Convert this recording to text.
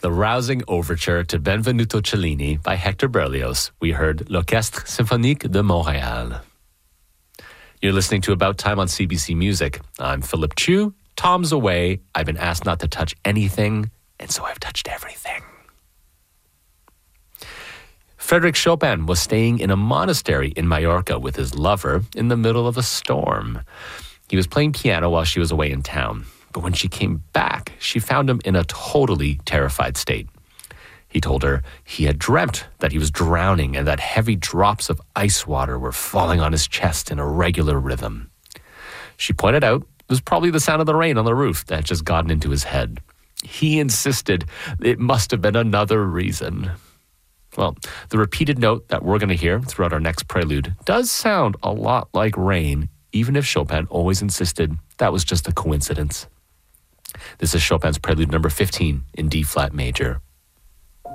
the rousing overture to Benvenuto Cellini by Hector Berlioz. We heard L'Orchestre Symphonique de Montréal. You're listening to About Time on CBC Music. I'm Philip Chu. Tom's away. I've been asked not to touch anything, and so I've touched everything. Frédéric Chopin was staying in a monastery in Mallorca with his lover in the middle of a storm. He was playing piano while she was away in town. But when she came back, she found him in a totally terrified state. He told her he had dreamt that he was drowning and that heavy drops of ice water were falling on his chest in a regular rhythm. She pointed out it was probably the sound of the rain on the roof that had just gotten into his head. He insisted it must have been another reason. Well, the repeated note that we're going to hear throughout our next prelude does sound a lot like rain, even if Chopin always insisted that was just a coincidence. This is Chopin's Prelude number 15 in D-flat major.